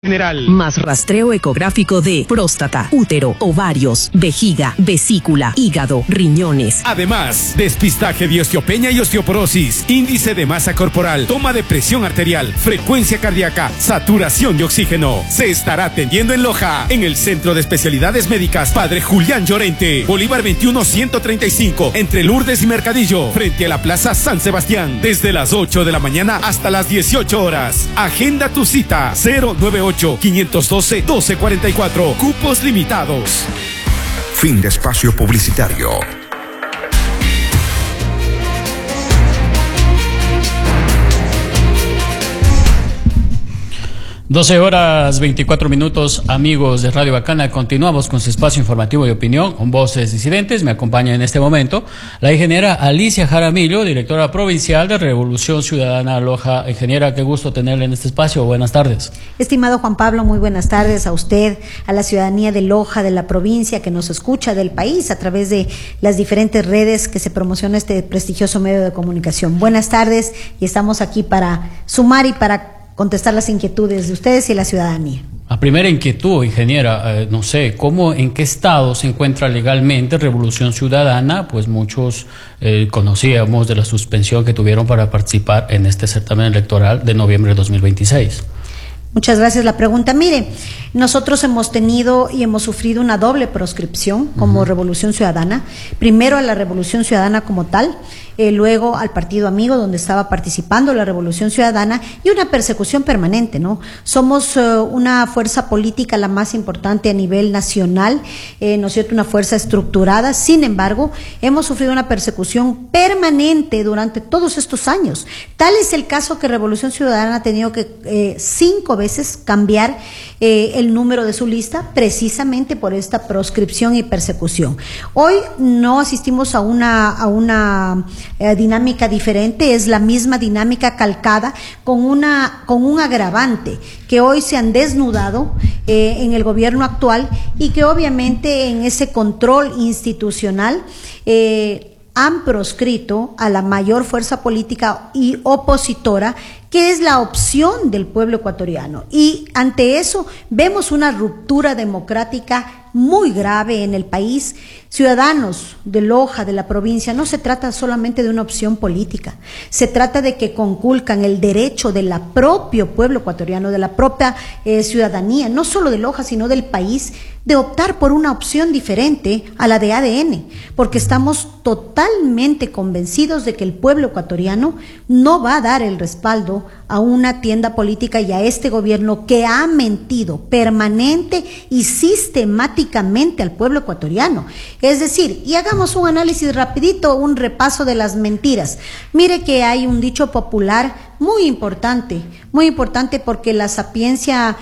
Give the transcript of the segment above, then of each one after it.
General. Más rastreo ecográfico de próstata, útero, ovarios, vejiga, vesícula, hígado, riñones. Además, despistaje de osteopenia y osteoporosis, índice de masa corporal, toma de presión arterial, frecuencia cardíaca, saturación de oxígeno. Se estará atendiendo en Loja, en el Centro de Especialidades Médicas Padre Julián Llorente, Bolívar 21-135, entre Lourdes y Mercadillo, frente a la Plaza San Sebastián, desde las 8 de la mañana hasta las 18 horas. Agenda tu cita, 098-512-1244. Cupos limitados. Fin de espacio publicitario. 12:24, amigos de Radio Bacana. Continuamos con su espacio informativo de opinión con voces disidentes. Me acompaña en este momento la ingeniera Alicia Jaramillo, directora provincial de Revolución Ciudadana Loja. Ingeniera, qué gusto tenerla en este espacio. Buenas tardes. Estimado Juan Pablo, muy buenas tardes a usted, a la ciudadanía de Loja, de la provincia que nos escucha, del país, a través de las diferentes redes que se promociona este prestigioso medio de comunicación. Buenas tardes, y estamos aquí para sumar y para contestar las inquietudes de ustedes y la ciudadanía. La primera inquietud, ingeniera, no sé, ¿en qué estado se encuentra legalmente Revolución Ciudadana? Pues muchos conocíamos de la suspensión que tuvieron para participar en este certamen electoral de noviembre de 2026. Muchas gracias la pregunta. Mire, nosotros hemos tenido y hemos sufrido una doble proscripción como Revolución Ciudadana. Primero a la Revolución Ciudadana como tal, luego al Partido Amigo, donde estaba participando la Revolución Ciudadana, y una persecución permanente, ¿no? Somos una fuerza política la más importante a nivel nacional, ¿no es cierto?, una fuerza estructurada. Sin embargo, hemos sufrido una persecución permanente durante todos estos años. Tal es el caso que Revolución Ciudadana ha tenido que 5 veces cambiar el número de su lista, precisamente por esta proscripción y persecución. Hoy no asistimos a una dinámica diferente, es la misma dinámica calcada con un agravante, que hoy se han desnudado en el gobierno actual, y que obviamente en ese control institucional han proscrito a la mayor fuerza política y opositora, que es la opción del pueblo ecuatoriano. Y ante eso vemos una ruptura democrática muy grave en el país. Ciudadanos de Loja, de la provincia, no se trata solamente de una opción política, se trata de que conculcan el derecho del propio pueblo ecuatoriano, de la propia ciudadanía, no solo de Loja, sino del país, de optar por una opción diferente a la de ADN, porque estamos totalmente convencidos de que el pueblo ecuatoriano no va a dar el respaldo a una tienda política y a este gobierno que ha mentido permanente y sistemáticamente al pueblo ecuatoriano. Es decir, y hagamos un análisis rapidito, un repaso de las mentiras. Mire que hay un dicho popular muy importante porque la sapiencia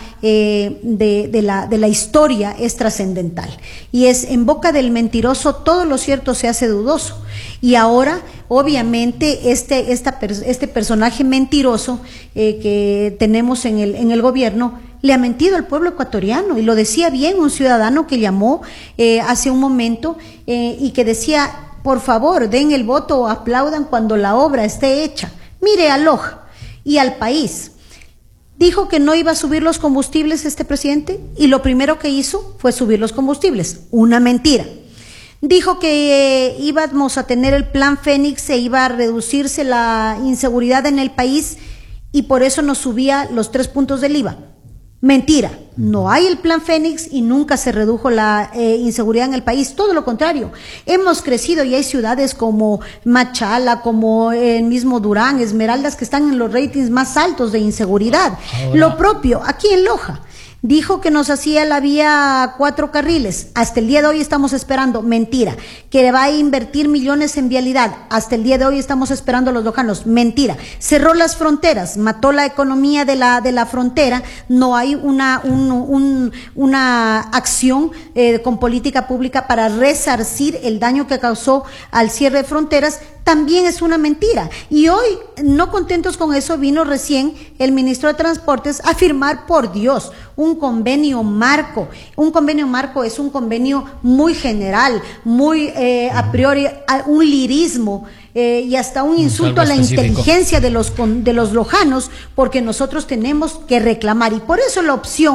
de la historia es trascendental, y es: en boca del mentiroso todo lo cierto se hace dudoso. Y ahora, obviamente, este personaje mentiroso que tenemos en el gobierno le ha mentido al pueblo ecuatoriano, y lo decía bien un ciudadano que llamó hace un momento y que decía: por favor, den el voto o aplaudan cuando la obra esté hecha. Mire a Loja y al país. Dijo que no iba a subir los combustibles este presidente, y lo primero que hizo fue subir los combustibles. Una mentira. Dijo que íbamos a tener el plan Fénix, e iba a reducirse la inseguridad en el país, y por eso nos subía los 3 puntos del IVA. Mentira, no hay el plan Fénix y nunca se redujo la inseguridad en el país, todo lo contrario. Hemos crecido y hay ciudades como Machala, como el mismo Durán, Esmeraldas, que están en los ratings más altos de inseguridad. Lo propio aquí en Loja. Dijo que nos hacía la vía 4 carriles, hasta el día de hoy estamos esperando. Mentira. Que va a invertir millones en vialidad, hasta el día de hoy estamos esperando los lojanos. Mentira. Cerró las fronteras, mató la economía de la frontera. No hay una acción con política pública para resarcir el daño que causó al cierre de fronteras. También es una mentira. Y hoy, no contentos con eso, vino recién el ministro de Transportes a firmar, por Dios, un convenio marco. Un convenio marco es un convenio muy general, muy a priori, un lirismo y hasta un insulto a la inteligencia de los lojanos, porque nosotros tenemos que reclamar, y por eso la opción